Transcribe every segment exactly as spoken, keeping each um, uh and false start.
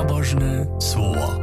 Nabożne słowo.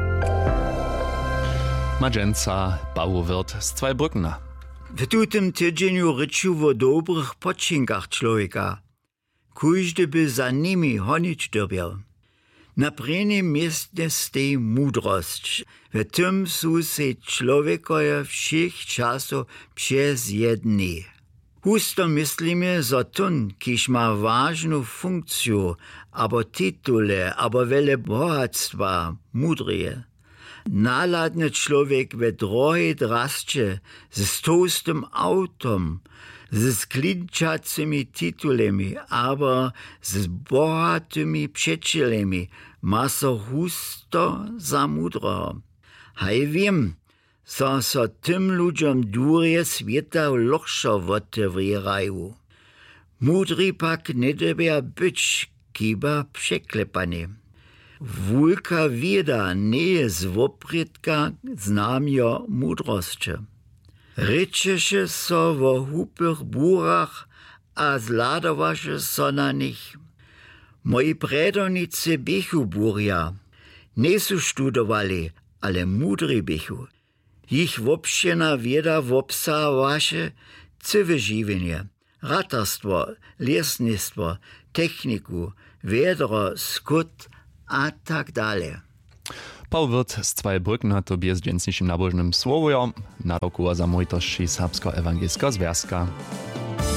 Madżenca Bawowirt z Zweibrückena. W tym tydzieniu ryczu o dobrych poczynkach człowieka. Każdy by za nimi honić dobiał. Na prvním miejscu stoi mudrość. W tym są se człowiekoje všech czasów przez jedni. Husto myslimy, że tun, kiż ma ważną funkcję, abo tytule, abo wiele bohactwa, mudrije. Naladny człowiek we drohej drascie, z toastym autom, ze sklinčacimi titulemi, aber z bohatymi przyjacielami, ma so husto za mudroho. Haj wiem, so so tym ludziom długie świata lochszo otwierają. Mudry pak nie debia być, kiba przeklepany. Wulka wieda nie jest woprytka znamio mudrości. Rečeše so wo hupych burach a zladowaše so na nich. Moji predovnicy bychu burja. Nie su studowali, ale mudry bychu. Ich wopštěna wieda wopsawaše cywe žiwienie, ratarstwo, lesnictwo, techniku, wiedro, skut a tak dalej. Bawowirt z Zweibrückena to bie z dźensnišim nabožnym słowo, na roku za mojtości Serbsko-Ewangelska Związka.